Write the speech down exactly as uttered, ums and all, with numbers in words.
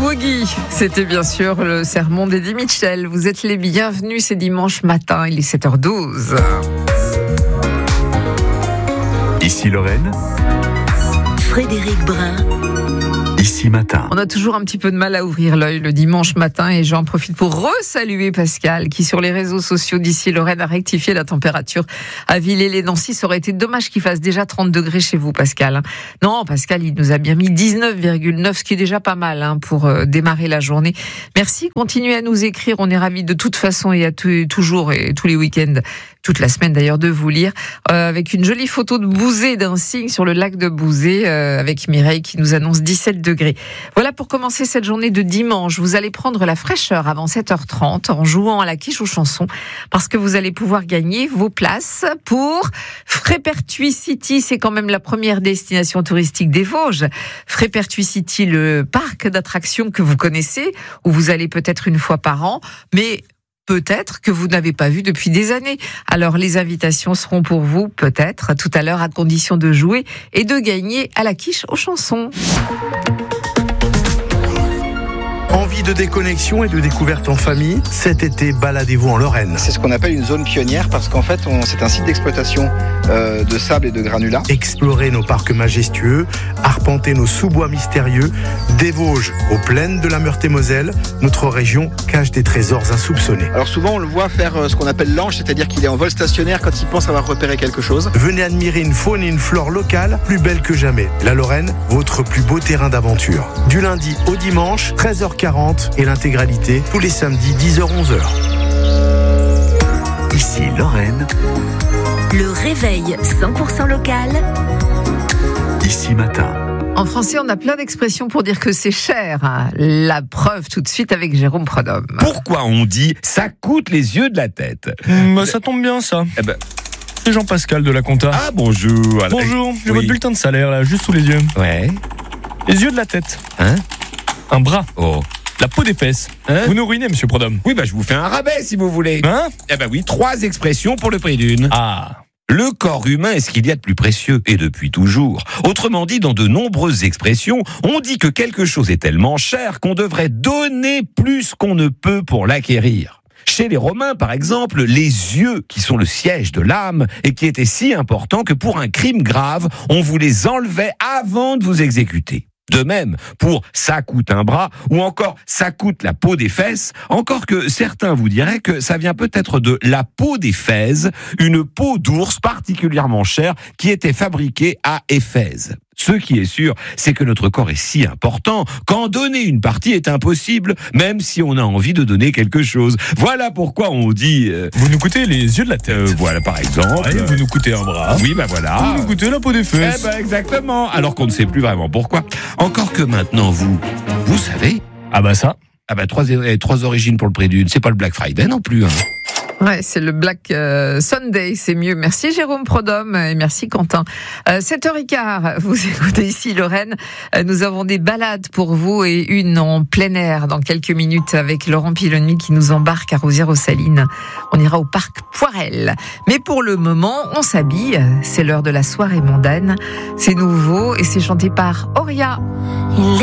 Boogie, c'était bien sûr le sermon d'Eddie Mitchell. Vous êtes les bienvenus, c'est dimanche matin, il est sept heures douze. Ici Lorraine, Frédéric Brun. Ici Matin. On a toujours un petit peu de mal à ouvrir l'œil le dimanche matin et j'en profite pour re-saluer Pascal qui sur les réseaux sociaux d'Ici Lorraine a rectifié la température à Villers-les-Nancy. Ça aurait été dommage qu'il fasse déjà trente degrés chez vous, Pascal. Non, Pascal, il nous a bien mis dix-neuf virgule neuf, ce qui est déjà pas mal hein, pour euh, démarrer la journée. Merci, continuez à nous écrire. On est ravis de toute façon et à tout, toujours et tous les week-ends, toute la semaine d'ailleurs, de vous lire euh, avec une jolie photo de Bouzé, d'un signe sur le lac de Bouzé euh, avec Mireille qui nous annonce dix-sept degrés. Voilà pour commencer cette journée de dimanche. Vous allez prendre la fraîcheur avant sept heures trente en jouant à la quiche aux chansons parce que vous allez pouvoir gagner vos places pour Frépertuis City. C'est quand même la première destination touristique des Vosges. Frépertuis City, le parc d'attractions que vous connaissez, où vous allez peut-être une fois par an, mais peut-être que vous n'avez pas vu depuis des années. Alors les invitations seront pour vous, peut-être, tout à l'heure, à condition de jouer et de gagner à la quiche aux chansons. Envie de déconnexion et de découverte en famille, cet été, baladez-vous en Lorraine. C'est ce qu'on appelle une zone pionnière parce qu'en fait, on, c'est un site d'exploitation euh, de sable et de granulats. Explorer nos parcs majestueux, arpenter nos sous-bois mystérieux, des Vosges aux plaines de la Meurthe-et-Moselle, notre région cache des trésors insoupçonnés. Alors souvent, on le voit faire euh, ce qu'on appelle l'ange, c'est-à-dire qu'il est en vol stationnaire quand il pense avoir repéré quelque chose. Venez admirer une faune et une flore locale plus belles que jamais. La Lorraine, votre plus beau terrain d'aventure. Du lundi au dimanche, treize heures quarante et l'intégralité tous les samedis dix heures onze heures. Ici Lorraine. Le réveil cent pour cent local. Ici Matin. En français, on a plein d'expressions pour dire que c'est cher. La preuve tout de suite avec Jérôme Prodhomme. Pourquoi on dit « ça coûte les yeux de la tête » Bah, ça tombe bien, ça. Eh ben, C'est Jean-Pascal de la compta. Ah, bonjour. Alors, Bonjour, j'ai oui. votre bulletin de salaire, là, juste sous les yeux. Ouais. Les yeux de la tête. Hein? Un bras. Oh. La peau des fesses. Hein? Vous nous ruinez, monsieur Prodhomme. Oui, bah je vous fais un rabais si vous voulez. Hein? Eh ben oui, trois expressions pour le prix d'une. Ah. Le corps humain est ce qu'il y a de plus précieux, et depuis toujours. Autrement dit, dans de nombreuses expressions, on dit que quelque chose est tellement cher qu'on devrait donner plus qu'on ne peut pour l'acquérir. Chez les Romains, par exemple, les yeux, qui sont le siège de l'âme, et qui étaient si importants que pour un crime grave, on vous les enlevait avant de vous exécuter. De même, pour « ça coûte un bras » ou encore « ça coûte la peau des fesses », encore que certains vous diraient que ça vient peut-être de la peau des Fèzes, une peau d'ours particulièrement chère qui était fabriquée à Éphèse. Ce qui est sûr, c'est que notre corps est si important qu'en donner une partie est impossible, même si on a envie de donner quelque chose. Voilà pourquoi on dit... Euh, Vous nous coûtez les yeux de la tête. euh, voilà, par exemple... Ouais, vous nous coûtez un bras. Oui, bah voilà. Vous nous coûtez la peau des Eh fesses. ben exactement, alors qu'on ne sait plus vraiment pourquoi. Encore que maintenant, vous, vous savez... Ah bah ça. Ah bah trois, trois origines pour le prix d'une, c'est pas le Black Friday non plus. Hein. Ouais, c'est le Black euh, Sunday, c'est mieux. Merci Jérôme Prodhomme et merci Quentin. Euh, sept heures quinze, vous écoutez Ici Lorraine. Euh, nous avons des balades pour vous et une en plein air dans quelques minutes avec Laurent Piloni qui nous embarque à Rosières-aux-Salines. On ira au parc Poirel. Mais pour le moment, on s'habille. C'est l'heure de la soirée mondaine. C'est nouveau et c'est chanté par Auria.